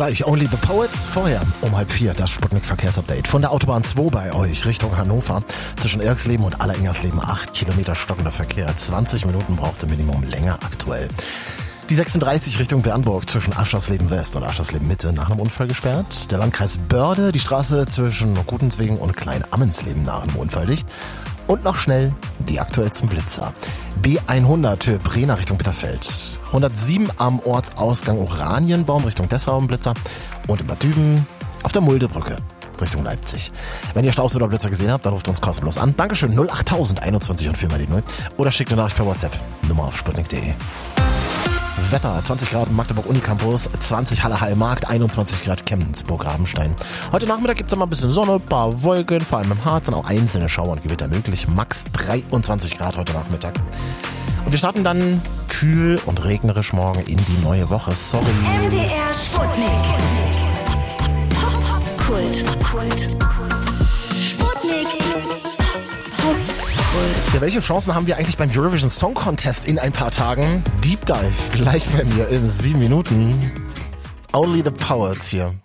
gleich Only the Poets. Vorher um 3:30 das Sputnik-Verkehrsupdate. Von der Autobahn 2 bei euch Richtung Hannover. Zwischen Irksleben und Allerengersleben 8 Kilometer stockender Verkehr. 20 Minuten braucht ihr Minimum länger aktuell. Die 36 Richtung Bernburg zwischen Aschersleben West und Aschersleben Mitte nach einem Unfall gesperrt. Der Landkreis Börde, die Straße zwischen Gutenzwingen und Klein-Ammensleben nach einem Unfall dicht. Und noch schnell die aktuellsten Blitzer. B100 Brena Richtung Bitterfeld. 107 am Ortsausgang Oranienbaum Richtung Dessau im Blitzer. Und in Bad Düben auf der Muldebrücke Richtung Leipzig. Wenn ihr Staus oder Blitzer gesehen habt, dann ruft uns kostenlos an. Dankeschön, 08000 21 und 4 mal die 0. Oder schickt eine Nachricht per WhatsApp. Nummer auf sputnik.de. Wetter, 20 Grad Magdeburg Unicampus, 20 Halle Heilmarkt, 21 Grad Chemnitz-Burg Rabenstein. Heute Nachmittag gibt es mal ein bisschen Sonne, ein paar Wolken, vor allem im Harz, dann auch einzelne Schauer und Gewitter möglich. Max 23 Grad heute Nachmittag. Und wir starten dann kühl und regnerisch morgen in die neue Woche. Sorry. MDR Sputnik. Kult. Sputnik. Ja, welche Chancen haben wir eigentlich beim Eurovision Song Contest in ein paar Tagen? Deep Dive gleich bei mir in 7 Minuten. Only the Poets hier